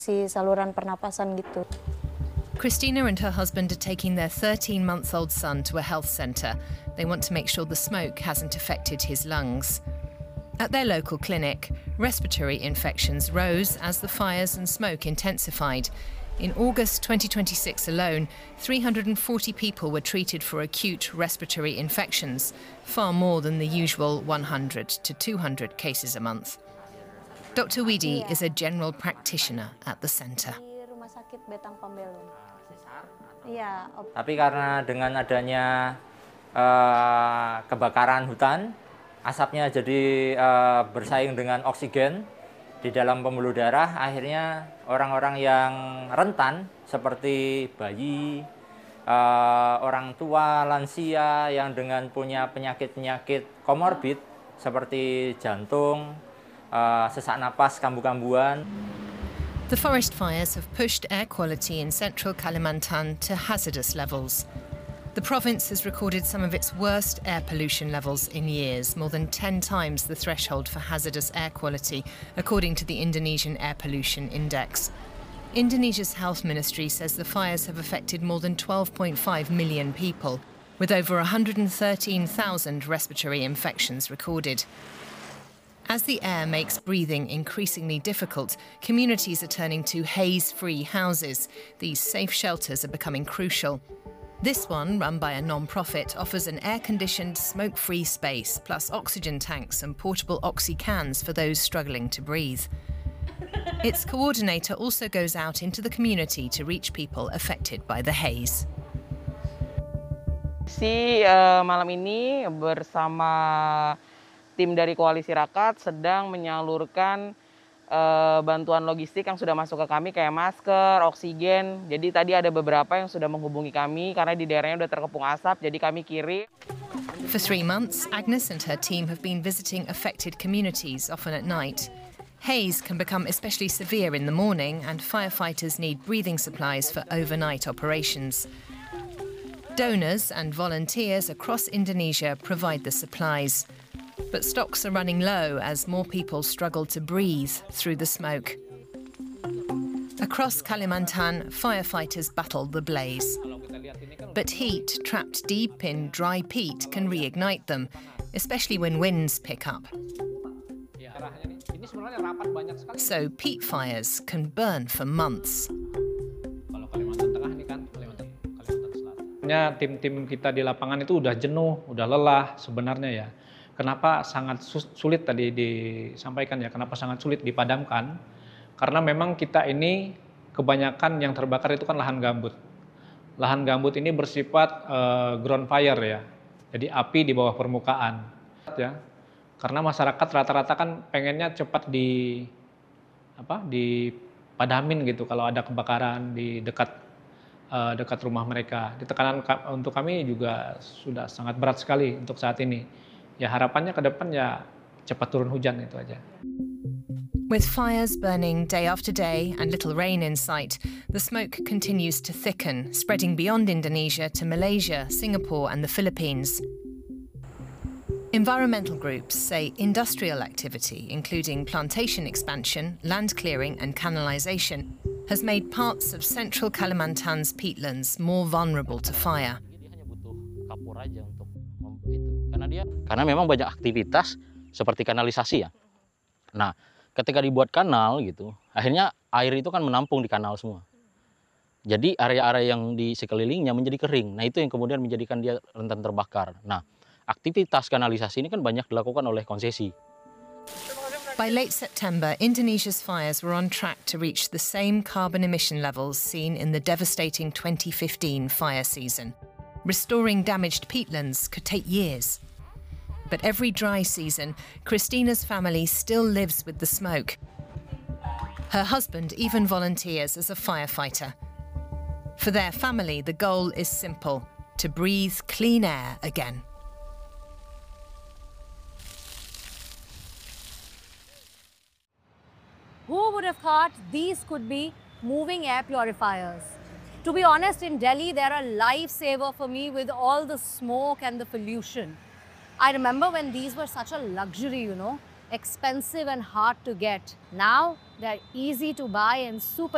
si saluran pernapasan gitu. Christina and her husband are taking their 13-month-old son to a health centre. They want to make sure the smoke hasn't affected his lungs. At their local clinic, respiratory infections rose as the fires and smoke intensified. In August 2026 alone, 340 people were treated for acute respiratory infections, far more than the usual 100 to 200 cases a month. Dr. Widi is a general practitioner at the centre. Tapi karena dengan adanya kebakaran hutan, asapnya jadi bersaing dengan oksigen di dalam pembuluh darah, akhirnya orang-orang yang rentan seperti bayi, orang tua, lansia yang dengan punya penyakit-penyakit komorbid seperti jantung, sesak napas, kambuh-kambuhan. The forest fires have pushed air quality in central Kalimantan to hazardous levels. The province has recorded some of its worst air pollution levels in years, more than 10 times the threshold for hazardous air quality, according to the Indonesian Air Pollution Index. Indonesia's health ministry says the fires have affected more than 12.5 million people, with over 113,000 respiratory infections recorded. As the air makes breathing increasingly difficult, communities are turning to haze-free houses. These safe shelters are becoming crucial. This one, run by a non-profit, offers an air-conditioned, smoke-free space, plus oxygen tanks and portable oxy cans for those struggling to breathe. Its coordinator also goes out into the community to reach people affected by the haze. Malam ini bersama tim dari Koalisi Rakyat sedang menyalurkan bantuan logistik yang sudah masuk ke kami kayak masker, oksigen. Jadi tadi ada beberapa yang sudah menghubungi kami karena di daerahnya udah terkepung asap, jadi kami kirim. For 3 months, Agnes and her team have been visiting affected communities, often at night. Haze can become especially severe in the morning, and firefighters need breathing supplies for overnight operations. Donors and volunteers across Indonesia provide the supplies. But stocks are running low as more people struggle to breathe through the smoke. Across Kalimantan, firefighters battle the blaze. But heat trapped deep in dry peat can reignite them, especially when winds pick up. So peat fires can burn for months. Tim-tim kita di lapangan itu udah jenuh, udah lelah sebenarnya ya. Kenapa sangat sulit tadi disampaikan ya, kenapa sangat sulit dipadamkan? Karena memang kita ini kebanyakan yang terbakar itu kan lahan gambut. Lahan gambut ini bersifat ground fire ya, jadi api di bawah permukaan. Ya, karena masyarakat rata-rata kan pengennya cepat dipadamin gitu kalau ada kebakaran di dekat rumah mereka. Tekanan untuk kami juga sudah sangat berat sekali untuk saat ini. Ya harapannya ke depan ya cepat turun hujan itu aja. With fires burning day after day and little rain in sight, the smoke continues to thicken, spreading beyond Indonesia to Malaysia, Singapore and the Philippines. Environmental groups say industrial activity, including plantation expansion, land clearing and canalisation, has made parts of central Kalimantan's peatlands more vulnerable to fire. Karena memang banyak aktivitas seperti kanalisasi ya. Nah, ketika dibuat kanal gitu, akhirnya air itu kan menampung di kanal semua. Jadi area-area yang di sekelilingnya menjadi kering. Nah, itu yang kemudian menjadikan dia rentan terbakar. Nah, aktivitas kanalisasi ini kan banyak dilakukan oleh konsesi. By late September, Indonesia's fires were on track to reach the same carbon emission levels seen in the devastating 2015 fire season. Restoring damaged peatlands could take years. But every dry season, Christina's family still lives with the smoke. Her husband even volunteers as a firefighter. For their family, the goal is simple: to breathe clean air again. Who would have thought these could be moving air purifiers? To be honest, in Delhi, they're a lifesaver for me with all the smoke and the pollution. I remember when these were such a luxury, expensive and hard to get. Now, they're easy to buy and super